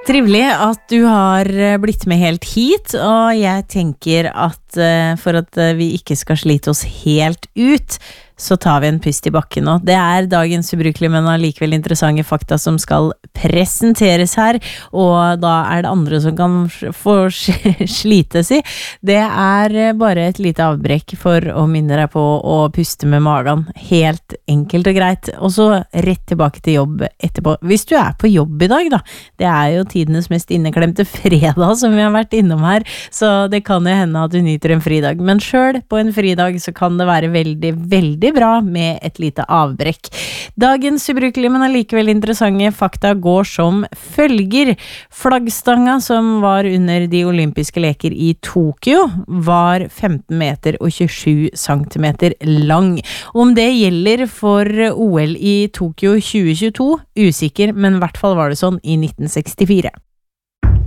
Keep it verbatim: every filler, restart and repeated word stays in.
Trivelig at du har blitt med helt hit, og jeg tenker at uh, for at uh, vi ikke skal slite oss helt ut, så tar vi en pust i bakken nå. Det er dagens ubrukelige, men allikevel interessante fakta som skal presenteres her, og da er det andre som kan få slites i. Det er bare et lite avbrekk for å minne deg på å puste med magen. Helt enkelt og greit. Og så rett tilbake til jobb etterpå. Hvis du er på jobb i dag da, det er jo tidenes mest inneklemte fredag som vi har vært innom her, så det kan jo hende at du nyter en fridag. Men selv på en fridag så kan det være veldig, veldig bra med et lite avbrekk. Dagens ubrukelige, men allikevel interessante fakta går som følger. Flaggstanga som var under de olympiske leker i Tokyo var femten meter og tjuesju centimeter lang. Om det gjelder for O L i Tokyo tjue tjueto, usikker, men i hvert fall var det sånn i nitten sekstifire.